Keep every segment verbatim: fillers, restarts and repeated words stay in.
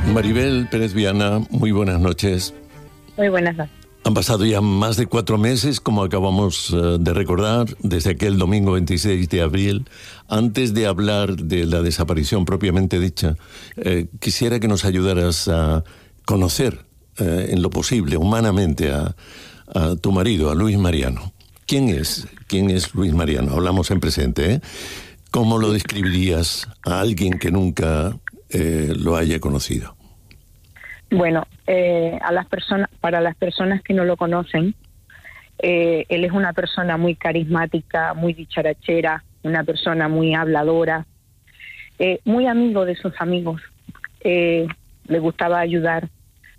Maribel Pérez Viana, muy buenas noches. Muy buenas noches. Han pasado ya más de cuatro meses, como acabamos uh, de recordar, desde aquel domingo veintiséis de abril. Antes de hablar de la desaparición propiamente dicha, eh, quisiera que nos ayudaras a conocer, eh, en lo posible, humanamente, a, a tu marido, a Luis Mariano. ¿Quién es? ¿Quién es Luis Mariano? Hablamos en presente, ¿eh? ¿Cómo lo describirías a alguien que nunca eh, lo haya conocido? Bueno, eh, a las personas, para las personas que no lo conocen, eh, él es una persona muy carismática, muy dicharachera, una persona muy habladora, eh, muy amigo de sus amigos, eh, le gustaba ayudar,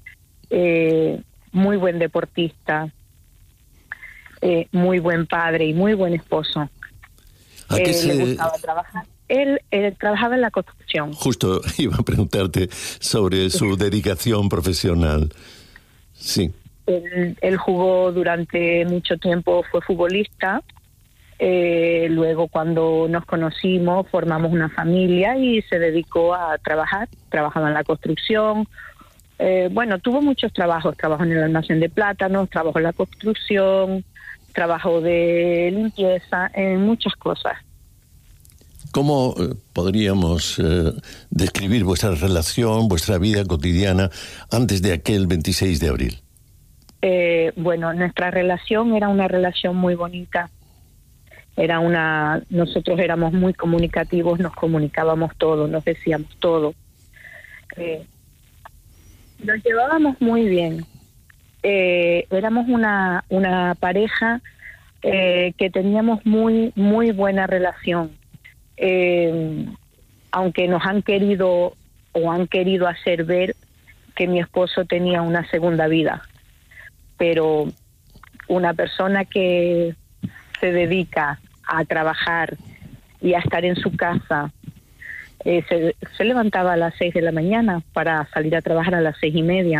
eh, muy buen deportista, eh, muy buen padre y muy buen esposo. ¿A qué eh, se... le gustaba trabajar. Él, él trabajaba en la construcción. Justo iba a preguntarte sobre su dedicación profesional. Sí. Él, él jugó durante mucho tiempo, fue futbolista. Eh, luego, cuando nos conocimos, formamos una familia y se dedicó a trabajar. Trabajaba en la construcción. Eh, bueno, tuvo muchos trabajos. Trabajó en el almacén de plátanos, trabajó en la construcción, trabajó de limpieza, en muchas cosas. ¿Cómo eh, podríamos eh, describir vuestra relación, vuestra vida cotidiana antes de aquel veintiséis de abril? Eh, bueno, nuestra relación era una relación muy bonita. Era una, nosotros éramos muy comunicativos, nos comunicábamos todo, nos decíamos todo. Eh, nos llevábamos muy bien. Eh, éramos una, una pareja eh, que teníamos muy, muy buena relación. Eh, aunque nos han querido o han querido hacer ver que mi esposo tenía una segunda vida, pero una persona que se dedica a trabajar y a estar en su casa, eh, se, se levantaba a las seis de la mañana para salir a trabajar a las seis y media.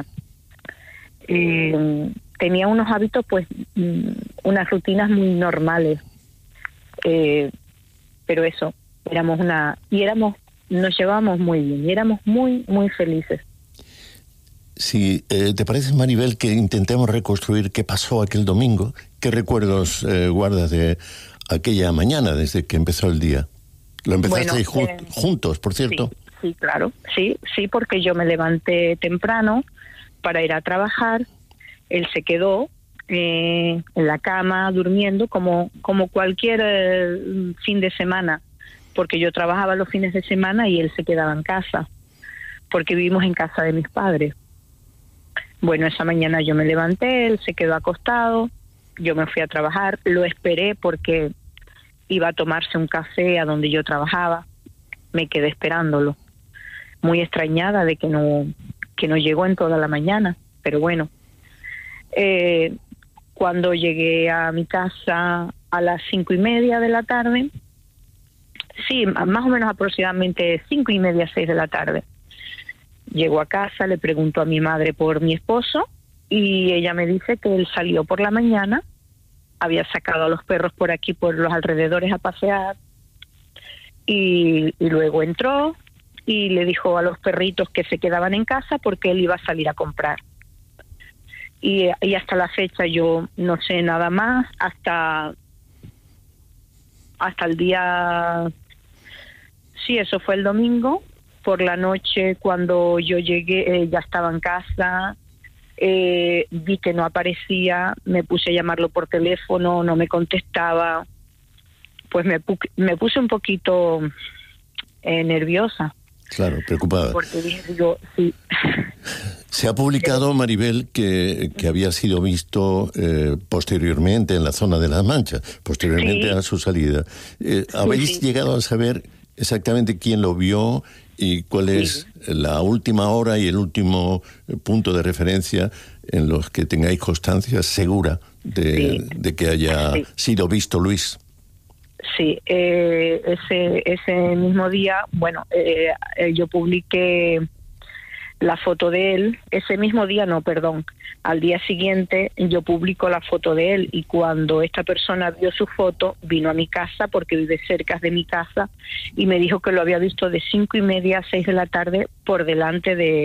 Eh, tenía unos hábitos, pues, unas rutinas muy normales, eh, pero eso, éramos una, y éramos, nos llevábamos muy bien, y éramos muy, muy felices. Si eh, te parece, Maribel, que intentemos reconstruir qué pasó aquel domingo, ¿qué recuerdos eh, guardas de aquella mañana desde que empezó el día? ¿Lo empezasteis bueno, ju- eh, juntos, por cierto? Sí, sí, claro, sí, sí, porque yo me levanté temprano para ir a trabajar, él se quedó eh, en la cama durmiendo como, como cualquier eh, fin de semana, porque yo trabajaba los fines de semana y él se quedaba en casa, porque vivimos en casa de mis padres. Bueno, esa mañana yo me levanté, él se quedó acostado, yo me fui a trabajar, lo esperé porque iba a tomarse un café a donde yo trabajaba, me quedé esperándolo, muy extrañada de que no, que no llegó en toda la mañana, pero bueno. Eh, cuando llegué a mi casa a las cinco y media de la tarde, sí, más o menos aproximadamente cinco y media, seis de la tarde. Llego a casa, le pregunto a mi madre por mi esposo y ella me dice que él salió por la mañana, había sacado a los perros por aquí, por los alrededores a pasear y, y luego entró y le dijo a los perritos que se quedaban en casa porque él iba a salir a comprar. Y, y hasta la fecha yo no sé nada más, hasta, hasta el día... Sí, eso fue el domingo. Por la noche, cuando yo llegué, eh, ya estaba en casa, eh, vi que no aparecía, me puse a llamarlo por teléfono, no me contestaba, pues me, pu- me puse un poquito eh, nerviosa. Claro, preocupada. Porque dije, digo, sí. Se ha publicado, Maribel, que, que había sido visto eh, posteriormente en la zona de Las Manchas, posteriormente sí. a su salida. Eh, ¿Habéis sí, sí. llegado a saber exactamente quién lo vio y cuál es sí. la última hora y el último punto de referencia en los que tengáis constancia segura de, sí. de que haya sí. sido visto Luis? Sí, eh, ese ese mismo día, bueno, eh, yo publiqué la foto de él, ese mismo día no, perdón, al día siguiente yo publico la foto de él y cuando esta persona vio su foto vino a mi casa porque vive cerca de mi casa y me dijo que lo había visto de cinco y media a seis de la tarde por delante de